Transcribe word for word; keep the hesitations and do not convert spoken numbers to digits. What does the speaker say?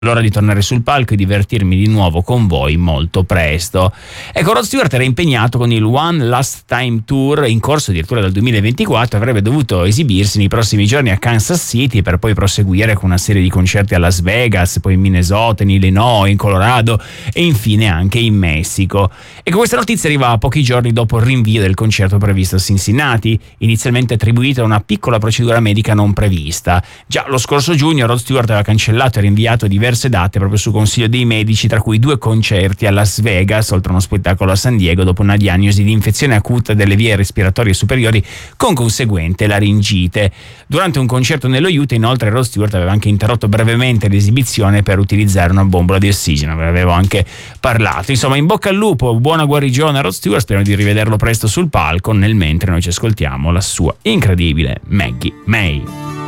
l'ora di tornare sul palco e divertirmi di nuovo con voi molto presto. Ecco, Rod Stewart era impegnato con il One Last Time Tour, in corso addirittura dal duemilaventiquattro, avrebbe dovuto esibirsi nei prossimi giorni a Kansas City per poi proseguire con una serie di concerti a Las Vegas, poi in Minnesota, in Illinois, in Colorado e infine anche in Messico. Ecco, questa notizia arriva pochi giorni dopo il rinvio del concerto previsto a Cincinnati, inizialmente attribuito a una piccola procedura medica non prevista. Già lo scorso giugno Rod Stewart aveva cancellato e rinviato diverse date proprio su consiglio dei medici, tra cui due concerti a Las Vegas, oltre a uno spettacolo a San Diego, dopo una diagnosi di infezione acuta delle vie respiratorie superiori con conseguente laringite. Durante un concerto nello Utah, inoltre, Rod Stewart aveva anche interrotto brevemente l'esibizione per utilizzare una bombola di ossigeno, ve ne avevo anche parlato. Insomma, in bocca al lupo, buona guarigione a Rod Stewart, spero di rivederlo presto sul palco. Nel mentre noi ci ascoltiamo la sua incredibile Maggie May.